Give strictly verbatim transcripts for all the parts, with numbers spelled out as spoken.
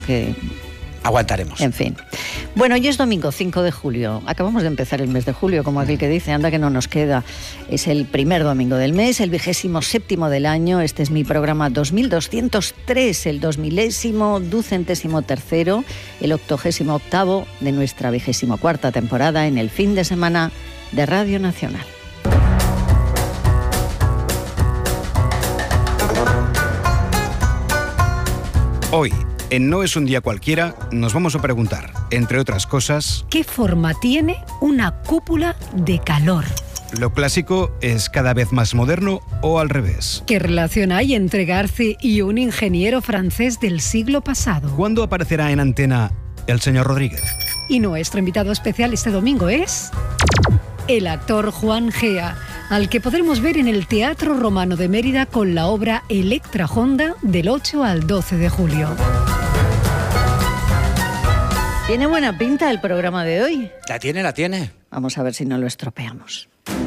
que... Aguantaremos. En fin. Bueno, hoy es domingo cinco de julio. Acabamos de empezar el mes de julio, como aquel que dice, anda que no nos queda. Es el primer domingo del mes, el vigésimo séptimo del año. Este es mi programa dos mil doscientos tres, el dos milésimo, ducentésimo tercero, el octogésimo octavo de nuestra vigésimo cuarta temporada en el fin de semana de Radio Nacional. Hoy, en No es un día cualquiera, nos vamos a preguntar, entre otras cosas... ¿Qué forma tiene una cúpula de calor? ¿Lo clásico es cada vez más moderno o al revés? ¿Qué relación hay entre Garci y un ingeniero francés del siglo pasado? ¿Cuándo aparecerá en antena el señor Rodríguez? Y nuestro invitado especial este domingo es... el actor Juan Gea, al que podremos ver en el Teatro Romano de Mérida con la obra Electra Honda del ocho al doce de julio. ¿Tiene buena pinta el programa de hoy? La tiene, la tiene. Vamos a ver si no lo estropeamos.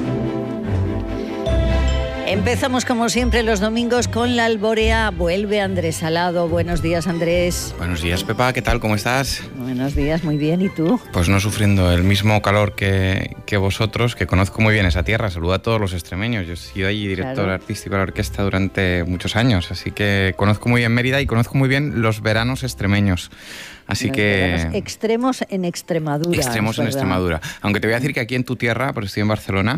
Empezamos como siempre los domingos con la Alborea. Vuelve Andrés Salado. Buenos días, Andrés. Buenos días, Pepa. ¿Qué tal? ¿Cómo estás? Buenos días, muy bien. ¿Y tú? Pues no sufriendo el mismo calor que, que vosotros, que conozco muy bien esa tierra. Saludo a todos los extremeños. Yo he sido allí director claro. artístico de la orquesta durante muchos años, así que conozco muy bien Mérida y conozco muy bien los veranos extremeños. Así los que... extremos en Extremadura. Extremos en Extremadura. Aunque te voy a decir que aquí en tu tierra, porque estoy en Barcelona,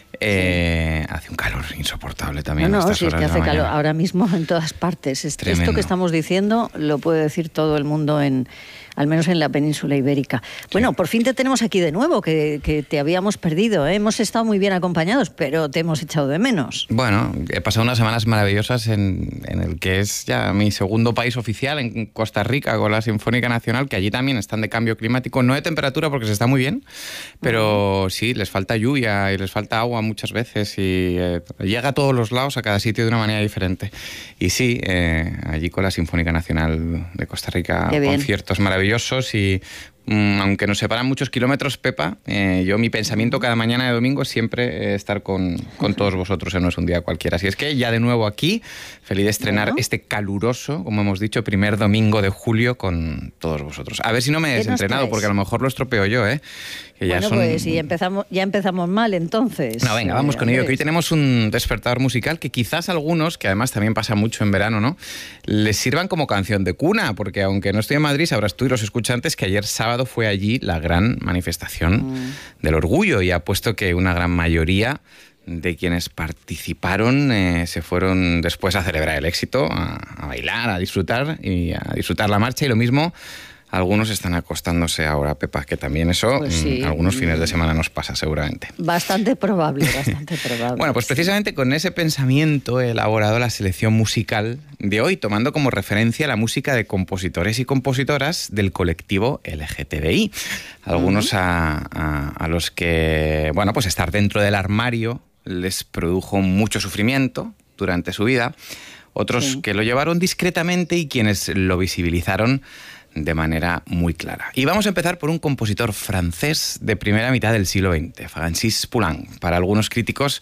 eh, sí. hace un calor insoportable también. No, no, a estas sí, es horas que hace de la calor mañana. ahora mismo en todas partes. Esto Tremendo. que estamos diciendo lo puede decir todo el mundo, en, al menos en la península ibérica. Sí. Bueno, por fin te tenemos aquí de nuevo, que, que te habíamos perdido, ¿eh? Hemos estado muy bien acompañados, pero te hemos echado de menos. Bueno, he pasado unas semanas maravillosas en, en el que es ya mi segundo país oficial, en Costa Rica, con la Sinfónica Nacional, que allí también están de cambio climático, no de temperatura porque se está muy bien, pero uh-huh. sí, les falta lluvia y les falta agua muchas veces y eh, llega a todos los lados, a cada sitio de una manera diferente. Y sí, eh, allí con la Sinfónica Nacional de Costa Rica, conciertos maravillosos y mm, aunque nos separan muchos kilómetros, Pepa, eh, yo mi pensamiento cada mañana de domingo es siempre eh, estar con, con todos vosotros en No es un día cualquiera. Así es que ya de nuevo aquí, feliz de estrenar bueno. este caluroso, como hemos dicho, primer domingo de julio con todos vosotros. A ver si no me he desentrenado, porque a lo mejor lo estropeo yo, ¿eh? Que ya bueno, son... pues si empezamos, ya empezamos mal, entonces. No, venga, vamos eh, con ello, que hoy tenemos un despertador musical que quizás a algunos, que además también pasa mucho en verano, ¿no?, les sirvan como canción de cuna, porque aunque no estoy en Madrid, sabrás tú y los escuchantes que ayer sábado fue allí la gran manifestación mm. del orgullo, y apuesto que una gran mayoría de quienes participaron eh, se fueron después a celebrar el éxito, a, a bailar, a disfrutar y a disfrutar la marcha, y lo mismo... Algunos están acostándose ahora, Pepa, que también eso pues sí. algunos fines de semana nos pasa seguramente. Bastante probable, bastante probable. Bueno, pues precisamente con ese pensamiento he elaborado la selección musical de hoy, tomando como referencia la música de compositores y compositoras del colectivo L G T B I. Algunos uh-huh. a, a, a los que, bueno, pues estar dentro del armario les produjo mucho sufrimiento durante su vida. Otros sí. que lo llevaron discretamente y quienes lo visibilizaron de manera muy clara. Y vamos a empezar por un compositor francés de primera mitad del siglo veinte, Francis Poulenc. Para algunos críticos,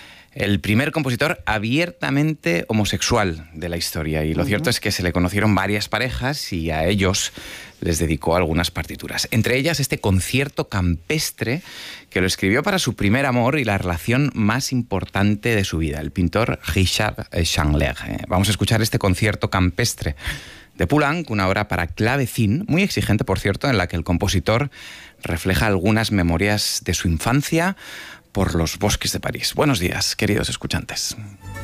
el primer compositor abiertamente homosexual de la historia. Y lo uh-huh. cierto es que se le conocieron varias parejas y a ellos les dedicó algunas partituras. Entre ellas este concierto campestre que lo escribió para su primer amor y la relación más importante de su vida, el pintor Richard Chandler. Vamos a escuchar este concierto campestre de Poulenc, una obra para clavecín, muy exigente, por cierto, en la que el compositor refleja algunas memorias de su infancia por los bosques de París. Buenos días, queridos escuchantes.